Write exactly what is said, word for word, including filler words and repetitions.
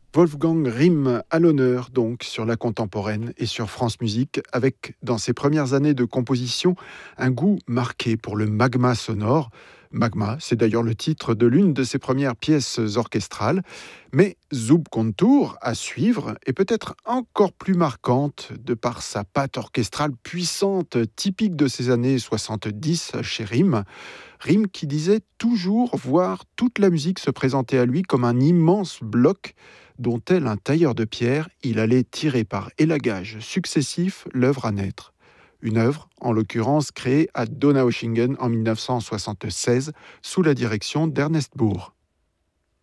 Wolfgang Rihm à l'honneur donc sur la contemporaine et sur France Musique avec dans ses premières années de composition un goût marqué pour le magma sonore. Magma, c'est d'ailleurs le titre de l'une de ses premières pièces orchestrales, mais Zoub Kontur à suivre est peut-être encore plus marquante de par sa patte orchestrale puissante typique de ces années soixante-dix chez Rihm. Rihm qui disait toujours voir toute la musique se présenter à lui comme un immense bloc dont tel un tailleur de pierre, il allait tirer par élagage successifs l'œuvre à naître. Une œuvre, en l'occurrence, créée à Donaueschingen en mille neuf cent soixante-seize sous la direction d'Ernest Bourg.